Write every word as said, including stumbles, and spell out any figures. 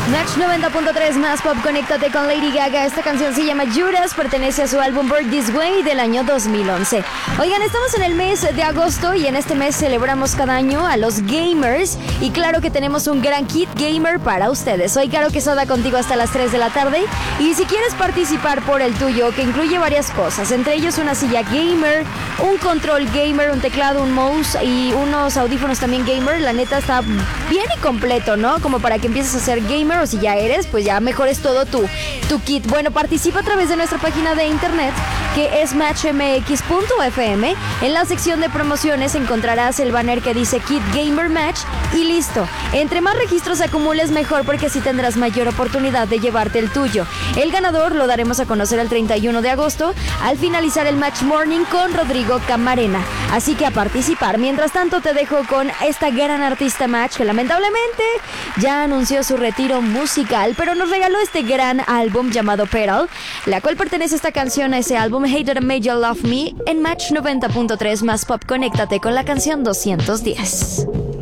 Match noventa punto tres más pop, conéctate con Lady Gaga. Esta canción se llama Judas, pertenece a su álbum Born This Way del año dos mil once. Oigan, estamos en el mes de agosto y en este mes celebramos cada año a los gamers. Y claro que tenemos un gran kit gamer para ustedes. Soy Caro Quesada contigo hasta las tres de la tarde. Y si quieres participar por el tuyo, que incluye varias cosas, entre ellos una silla gamer, un control gamer, un teclado, un mouse y unos audífonos también gamer. La neta está bien y completo, ¿no? Como para que empieces a ser gamer, o si ya eres, pues ya mejores todo tu, tu kit. Bueno, participa a través de nuestra página de internet, que es match m x punto f m. En la sección de promociones encontrarás el banner que dice Kit Gamer Match y listo. Entre más registros acumules, mejor, porque así tendrás mayor oportunidad de llevarte el tuyo. El ganador lo daremos a conocer el treinta y uno de agosto al finalizar el Match Morning con Rodrigo Camarena. Así que a participar. Mientras tanto, te dejo con esta gran artista Match, que lamentablemente ya anunció su retiro musical, pero nos regaló este gran álbum llamado Petal, la cual pertenece esta canción a ese álbum Hate That I Made You Love Me. En Match noventa punto tres más pop, conéctate con la canción doscientos diez.